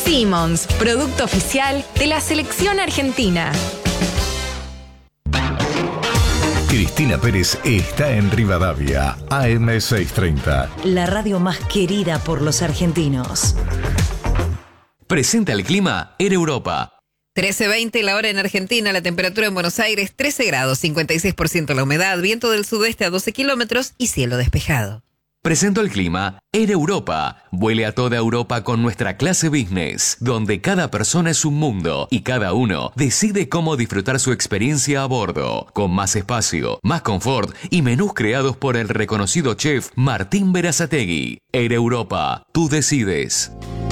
Simmons, producto oficial de la selección argentina. Cristina Pérez está en Rivadavia, AM630. La radio más querida por los argentinos. Presenta el clima en Europa. 13:20 la hora en Argentina, la temperatura en Buenos Aires 13 grados, 56% la humedad, viento del sudeste a 12 kilómetros y cielo despejado. Presento el clima en Europa. Vuele a toda Europa con nuestra clase business, donde cada persona es un mundo y cada uno decide cómo disfrutar su experiencia a bordo, con más espacio, más confort y menús creados por el reconocido chef Martín Berazategui. En Europa, tú decides.